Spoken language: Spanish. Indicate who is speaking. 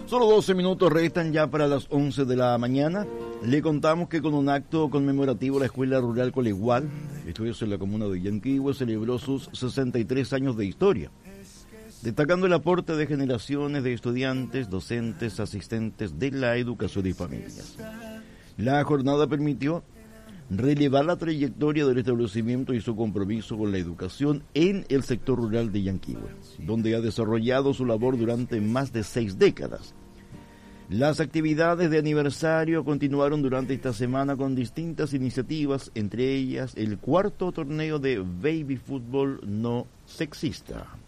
Speaker 1: Solo 12 minutos restan ya para las 11 de la mañana. Le contamos que con un acto conmemorativo la Escuela Rural Colegual, esto es en la comuna de Yanquihue, celebró sus 63 años de historia, destacando el aporte de generaciones de estudiantes, docentes, asistentes de la educación y familias. La jornada permitió relevar la trayectoria del establecimiento y su compromiso con la educación en el sector rural de Yanquihue, donde ha desarrollado su labor durante más de 6 décadas. Las actividades de aniversario continuaron durante esta semana con distintas iniciativas, entre ellas el 4º torneo de baby fútbol no sexista.